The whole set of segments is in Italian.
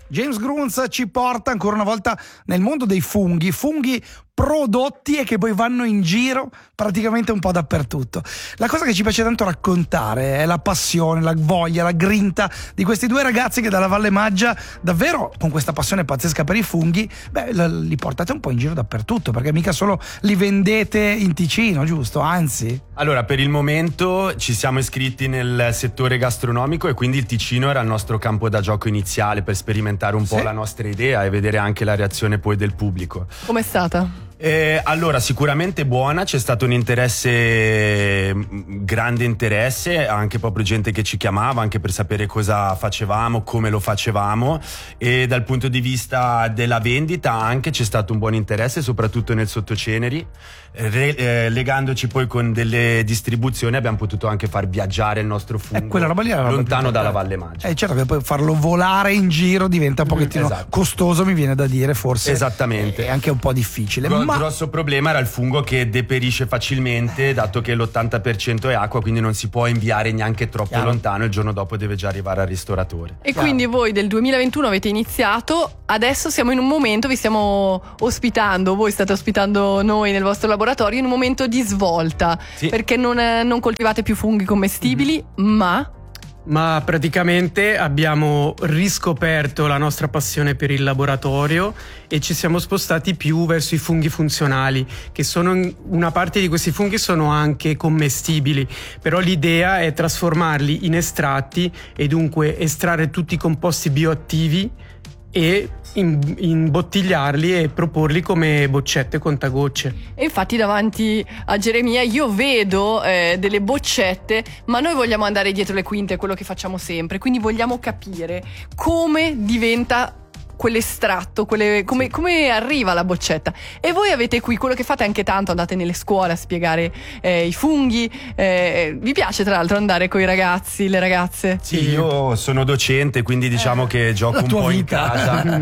James Grunz ci porta ancora una volta nel mondo dei funghi prodotti e che poi vanno in giro praticamente un po' dappertutto. La cosa che ci piace tanto raccontare è la passione, la voglia, la grinta di questi due ragazzi che dalla Valle Maggia, davvero con questa passione pazzesca per i funghi, li portate un po' in giro dappertutto, perché mica solo li vendete in Ticino, giusto? Anzi. Allora, per il momento ci siamo iscritti nel settore gastronomico e quindi il Ticino era il nostro campo da gioco iniziale per sperimentare un po' la nostra idea e vedere anche la reazione poi del pubblico. Com'è stata? Allora, sicuramente buona, c'è stato un interesse, grande interesse, anche proprio gente che ci chiamava anche per sapere cosa facevamo, come lo facevamo, e dal punto di vista della vendita anche c'è stato un buon interesse, soprattutto nel sottoceneri. Legandoci poi con delle distribuzioni abbiamo potuto anche far viaggiare il nostro fungo quella roba lì era lontano dalla Valle Maggia. Certo che poi farlo volare in giro diventa un pochettino costoso, mi viene da dire, forse. Esattamente. È anche un po' difficile. Il grosso problema era il fungo che deperisce facilmente, dato che l'80% è acqua, quindi non si può inviare neanche troppo lontano, il giorno dopo deve già arrivare al ristoratore. E quindi voi del 2021 avete iniziato, adesso siamo in un momento, vi stiamo ospitando, voi state ospitando noi nel vostro laboratorio in un momento di svolta, perché non coltivate più funghi commestibili, ma praticamente abbiamo riscoperto la nostra passione per il laboratorio e ci siamo spostati più verso i funghi funzionali, che sono una parte di questi funghi sono anche commestibili, però l'idea è trasformarli in estratti e dunque estrarre tutti i composti bioattivi e imbottigliarli e proporli come boccette contagocce. E infatti davanti a Geremia io vedo delle boccette, ma noi vogliamo andare dietro le quinte, è quello che facciamo sempre, quindi vogliamo capire come diventa quell'estratto, come arriva la boccetta. E voi avete qui quello che fate anche tanto, andate nelle scuole a spiegare i funghi, vi piace tra l'altro andare con i ragazzi, le ragazze? Sì, io sono docente, quindi diciamo che gioco un po' in casa.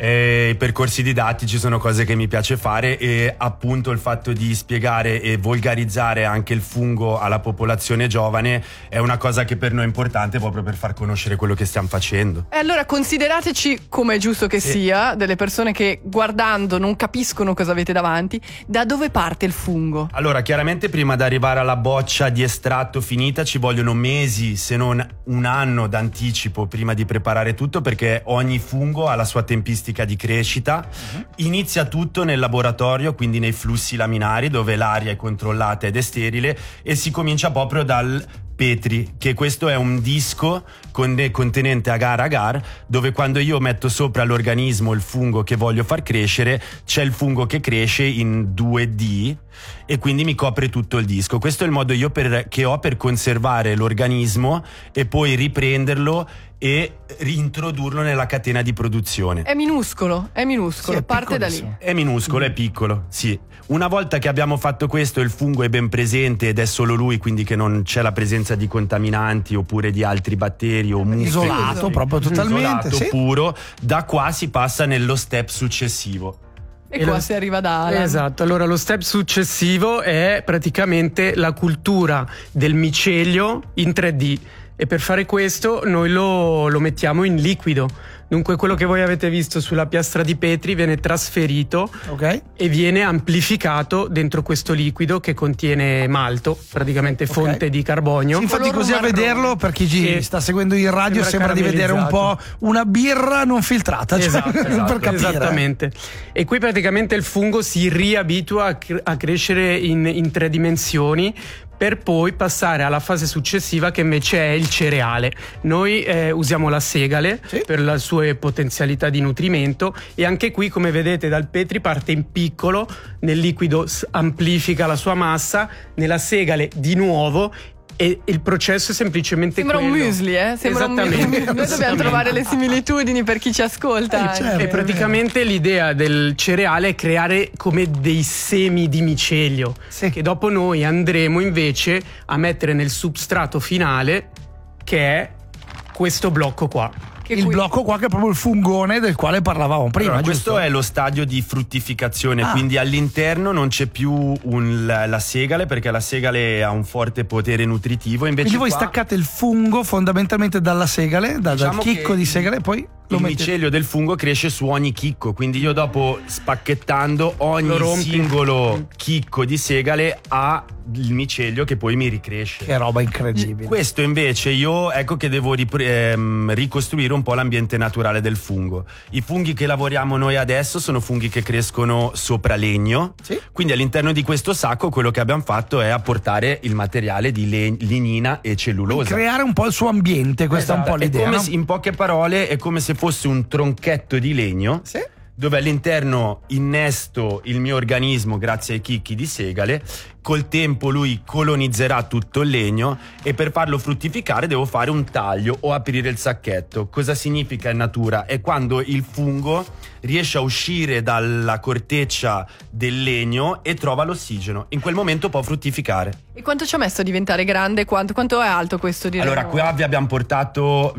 I percorsi didattici sono cose che mi piace fare e appunto il fatto di spiegare e volgarizzare anche il fungo alla popolazione giovane è una cosa che per noi è importante proprio per far conoscere quello che stiamo facendo. E allora considerateci, come è giusto che sia, delle persone che guardando non capiscono cosa avete davanti. Da dove parte il fungo? Allora, chiaramente prima di arrivare alla boccia di estratto finita ci vogliono mesi, se non un anno d'anticipo prima di preparare tutto, perché ogni fungo ha la sua tempistica di crescita. Inizia tutto nel laboratorio, quindi nei flussi laminari dove l'aria è controllata ed è sterile, e si comincia proprio dal Petri, che questo è un disco contenente agar-agar, dove quando io metto sopra l'organismo il fungo che voglio far crescere, c'è il fungo che cresce in 2D e quindi mi copre tutto il disco. Questo è il modo che ho per conservare l'organismo e poi riprenderlo e reintrodurlo nella catena di produzione. È minuscolo, sì, parte da lì. È minuscolo, è piccolo, sì. Una volta che abbiamo fatto questo, il fungo è ben presente ed è solo lui, quindi che non c'è la presenza di contaminanti oppure di altri batteri o muffe. Isolato proprio totalmente. Isolato, puro. Da qua si passa nello step successivo. E qua si arriva da Alan. Esatto, allora lo step successivo è praticamente la cultura del micelio in 3D. E per fare questo noi lo mettiamo in liquido. Dunque quello che voi avete visto sulla piastra di Petri viene trasferito e viene amplificato dentro questo liquido che contiene malto, praticamente fonte di carbonio. Infatti così a vederlo, per chi ci sta seguendo in radio, sembra di vedere un po' una birra non filtrata. Esatto, per capire. Esattamente. E qui praticamente il fungo si riabitua a crescere in 3 dimensioni, per poi passare alla fase successiva che invece è il cereale. Noi usiamo la segale per le sue potenzialità di nutrimento e anche qui, come vedete dal Petri, parte in piccolo, nel liquido amplifica la sua massa, nella segale di nuovo, e il processo è semplicemente sembra quello. Un muesli, sembra un muesli. Noi dobbiamo trovare le similitudini per chi ci ascolta. Certo. E praticamente l'idea del cereale è creare come dei semi di micelio che dopo noi andremo invece a mettere nel substrato finale, che è questo blocco qua. il blocco qua che è proprio il fungone del quale parlavamo prima. Allora, questo giusto? è lo stadio di fruttificazione, quindi all'interno non c'è più la segale, perché la segale ha un forte potere nutritivo. Invece quindi voi qua, staccate il fungo fondamentalmente dalla segale, dal diciamo chicco che di segale, e poi lo il mettete. micelio del fungo cresce su ogni chicco, quindi io dopo spacchettando Lo ogni rompi. singolo chicco di segale ha il micelio che poi mi ricresce. Che roba incredibile. Questo invece io ecco che devo ricostruire un po' l'ambiente naturale del fungo. I funghi che lavoriamo noi adesso sono funghi che crescono sopra legno, Sì. quindi all'interno di questo sacco quello che abbiamo fatto è apportare il materiale di lignina e cellulosa. Creare un po' il suo ambiente, questa è un po' Esatto. l'idea. È come no? in poche parole è come se fosse un tronchetto di legno, Sì. dove all'interno innesto il mio organismo grazie ai chicchi di segale. Col tempo lui colonizzerà tutto il legno e per farlo fruttificare devo fare un taglio o aprire il sacchetto. Cosa significa in natura? È quando il fungo riesce a uscire dalla corteccia del legno e trova l'ossigeno. In quel momento può fruttificare. E quanto ci ha messo a diventare grande? Quanto è alto questo? Diremo? Allora, qua vi abbiamo portato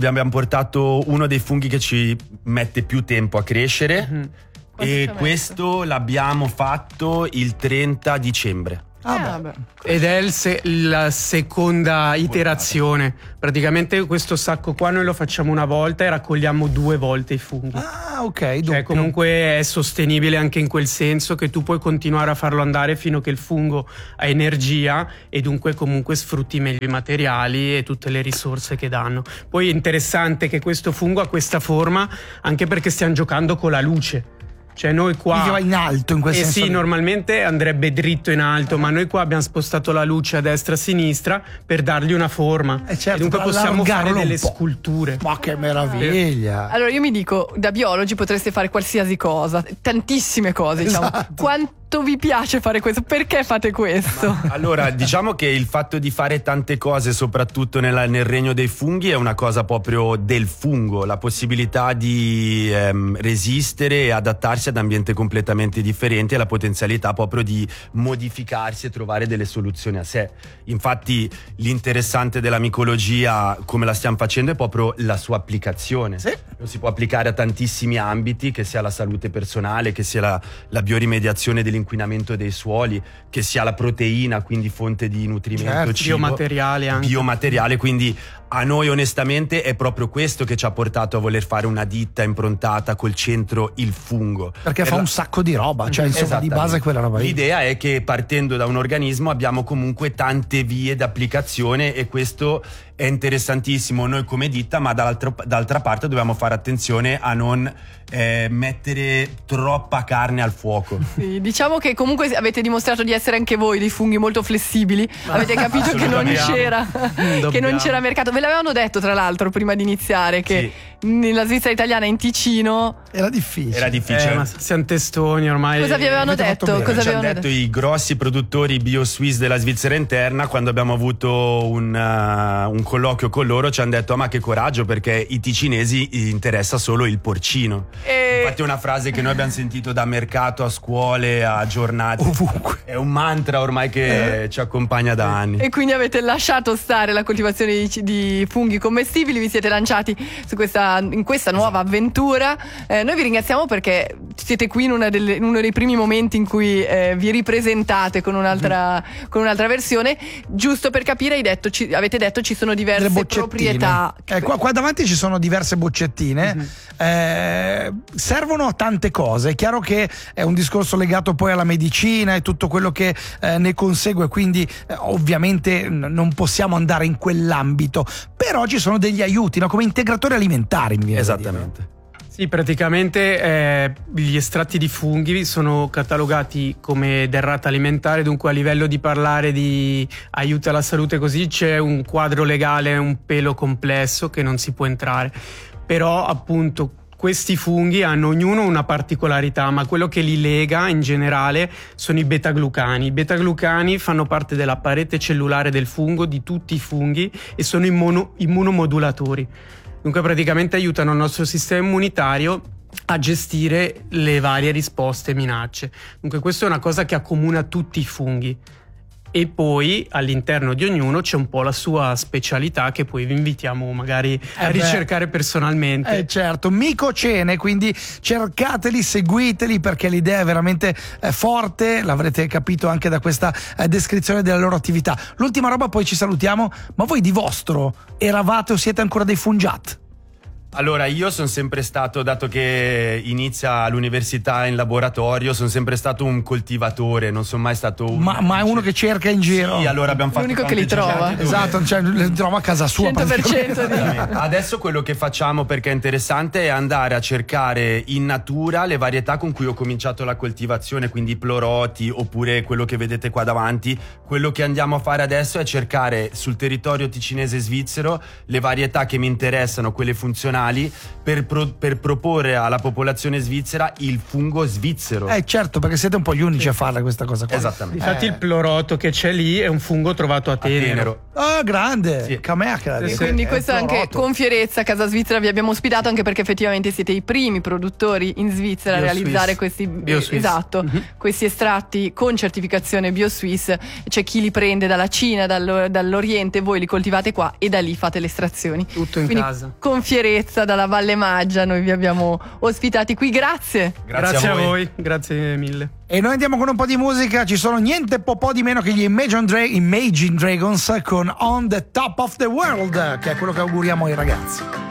uno dei funghi che ci mette più tempo a crescere. Quanto ci E ha messo? questo l'abbiamo fatto il 30 dicembre. Vabbè. Ed è la seconda iterazione. Praticamente questo sacco qua noi lo facciamo una volta e raccogliamo 2 volte i funghi. Ah, ok, Cioè doppio. comunque è sostenibile anche in quel senso che tu puoi continuare a farlo andare fino a che il fungo ha energia e dunque comunque sfrutti meglio i materiali e tutte le risorse che danno. Poi è interessante che questo fungo ha questa forma anche perché stiamo giocando con la luce. Cioè noi qua Quindi va in alto in quel senso. sì, normalmente andrebbe dritto in alto, ma noi qua abbiamo spostato la luce a destra e a sinistra per dargli una forma. Certo, e dunque per possiamo fare allargarlo delle un po'. sculture. Ma che meraviglia. Allora io mi dico, da biologi potreste fare qualsiasi cosa, tantissime cose, diciamo. Esatto. Quanto vi piace fare questo? Perché fate questo? Allora, diciamo che il fatto di fare tante cose, soprattutto nel regno dei funghi, è una cosa proprio del fungo, la possibilità di resistere e adattarsi ad ambienti completamente differenti e la potenzialità proprio di modificarsi e trovare delle soluzioni a sé. Infatti l'interessante della micologia, come la stiamo facendo, è proprio la sua applicazione. Sì. Lo si può applicare a tantissimi ambiti, che sia la salute personale, che sia la biorimediazione dell'inquinamento dei suoli, che sia la proteina, quindi fonte di nutrimento, Certo, cibo, biomateriale anche. biomateriale, quindi a noi onestamente è proprio questo che ci ha portato a voler fare una ditta improntata col centro il fungo. Perché fa un sacco di roba, cioè insomma di base è quella roba lì. L'idea è che partendo da un organismo abbiamo comunque tante vie d'applicazione e questo è interessantissimo noi come ditta, ma dall'altra parte dobbiamo fare attenzione a non mettere troppa carne al fuoco. Sì, diciamo che comunque avete dimostrato di essere anche voi dei funghi molto flessibili. Avete capito che non c'era che non c'era mercato. Ve l'avevano detto tra l'altro prima di iniziare che nella Svizzera italiana in Ticino Era difficile. Era difficile. Ma siamo testoni ormai. cosa vi avevano avete fatto detto? bene. Cosa Ci hanno avevano detto i grossi produttori bio-swiss della Svizzera interna, quando abbiamo avuto un colloquio con loro, ci hanno detto: ma che coraggio, perché i ticinesi gli interessa solo il porcino. Infatti è una frase che noi abbiamo sentito da mercato a scuole a giornate, Ovunque. è un mantra ormai che ci accompagna da anni. E quindi avete lasciato stare la coltivazione di funghi commestibili, vi siete lanciati in questa nuova avventura. Noi vi ringraziamo perché siete qui in uno dei primi momenti in cui vi ripresentate con un'altra versione. Giusto per capire, avete detto ci sono diverse Delle boccettine. proprietà. Qua davanti ci sono diverse boccettine. Servono a tante cose. È chiaro che è un discorso legato poi alla medicina e tutto quello che ne consegue, quindi ovviamente non possiamo andare in quell'ambito, però ci sono degli aiuti, no? Come integratori alimentari, mi viene da dire. Esattamente. Sì, praticamente gli estratti di funghi sono catalogati come derrata alimentare, dunque a livello di parlare di aiuto alla salute così c'è un quadro legale un pelo complesso che non si può entrare, però appunto questi funghi hanno ognuno una particolarità, ma quello che li lega in generale sono i beta-glucani. I beta-glucani fanno parte della parete cellulare del fungo, di tutti i funghi, e sono immunomodulatori. Dunque praticamente aiutano il nostro sistema immunitario a gestire le varie risposte e minacce. Dunque questa è una cosa che accomuna tutti i funghi. e poi all'interno di ognuno c'è un po' la sua specialità che poi vi invitiamo magari a ricercare personalmente. Certo, Micocene, quindi cercateli, seguiteli, perché l'idea è veramente forte, l'avrete capito anche da questa descrizione della loro attività. L'ultima roba, poi ci salutiamo, ma voi di vostro eravate o siete ancora dei fungiat? Allora, io sono sempre stato, dato che inizia l'università in laboratorio, sono sempre stato un coltivatore, non sono mai stato un... Ma è uno che cerca in giro. Sì, allora abbiamo fatto L'unico che li trova. Esatto, cioè li trova a casa sua. 100% di... Adesso quello che facciamo, perché è interessante, è andare a cercare in natura le varietà con cui ho cominciato la coltivazione, quindi i ploroti oppure quello che vedete qua davanti. Quello che andiamo a fare adesso è cercare sul territorio ticinese svizzero le varietà che mi interessano, quelle funzionali, per proporre alla popolazione svizzera il fungo svizzero. Certo, perché siete un po' gli unici a farla questa cosa qua. Esattamente. Infatti il ploroto che c'è lì è un fungo trovato a Tenero. Ah, grande! Sì. Camerca. Sì, Quindi questo è anche con fierezza Casa Svizzera vi abbiamo ospitato, anche perché effettivamente siete i primi produttori in Svizzera a realizzare questi questi estratti con certificazione BioSwiss. C'è chi li prende dalla Cina, dall'Oriente, voi li coltivate qua e da lì fate le estrazioni. Tutto in Quindi, casa. con fierezza dalla Valle Maggia noi vi abbiamo ospitati qui, grazie. Grazie a voi, grazie mille. E noi andiamo con un po' di musica. Ci sono niente po' di meno che gli Imagine Dragons con On the Top of the World, che è quello che auguriamo ai ragazzi.